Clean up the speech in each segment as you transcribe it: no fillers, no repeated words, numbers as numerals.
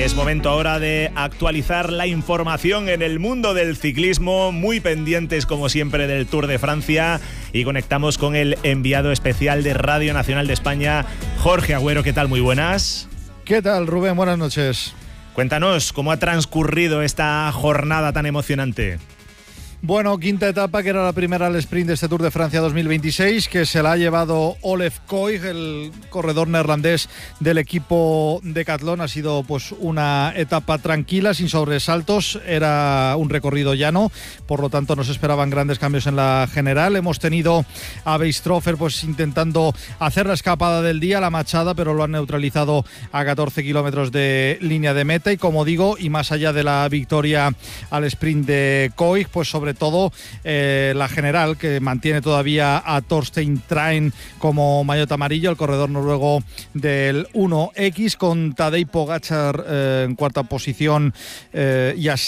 Es momento ahora de actualizar la información en el mundo del ciclismo, muy pendientes como siempre del Tour de Francia, y conectamos con el enviado especial de Radio Nacional de España, Jorge Agüero. ¿Qué tal? Muy buenas. ¿Qué tal, Rubén? Buenas noches. Cuéntanos, ¿cómo ha transcurrido esta jornada tan emocionante? Bueno, quinta etapa, que era la primera al sprint de este Tour de Francia 2026, que se la ha llevado Olef Koig, el corredor neerlandés del equipo Decathlon. Ha sido pues una etapa tranquila, sin sobresaltos, era un recorrido llano, por lo tanto no se esperaban grandes cambios en la general. Hemos tenido a Weistrofer pues intentando hacer la escapada del día, la machada, pero lo han neutralizado a 14 kilómetros de línea de meta, y como digo, y más allá de la victoria al sprint de Koig, pues sobre todo la general, que mantiene todavía a Thorstein Trein como maillot amarillo, el corredor noruego del 1X, con Tadej Pogačar en cuarta posición y a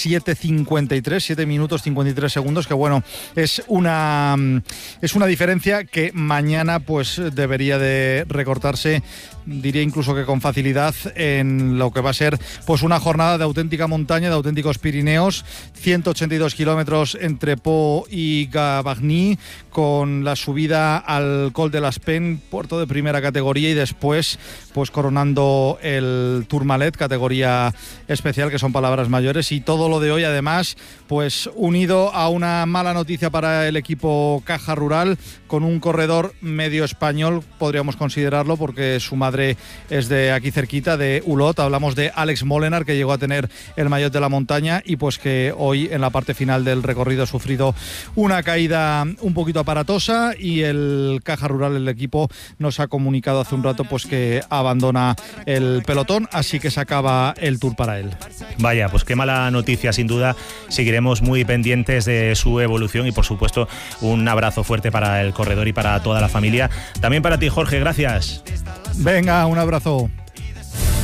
7 minutos 53 segundos, que bueno, es una diferencia que mañana pues debería de recortarse, diría incluso que con facilidad, en lo que va a ser pues una jornada de auténtica montaña, de auténticos Pirineos. 182 kilómetros entre Pau y Gavagny, con la subida al Col de l'Aspen, puerto de primera categoría, y después pues coronando el Tourmalet, categoría especial, que son palabras mayores. Y todo lo de hoy, además, pues unido a una mala noticia para el equipo Caja Rural, con un corredor medio español, podríamos considerarlo, porque su madre es de aquí cerquita, de Ulot. Hablamos de Alex Molenaar, que llegó a tener el maillot de la montaña y pues que hoy en la parte final del recorrido ha sufrido una caída un poquito aparatosa, y el Caja Rural, el equipo, nos ha comunicado hace un rato pues que abandona el pelotón, así que se acaba el Tour para él. Vaya, pues qué mala noticia, sin duda. Seguiremos muy pendientes de su evolución, y por supuesto un abrazo fuerte para el corredor y para toda la familia. También para ti, Jorge, gracias. Venga, un abrazo.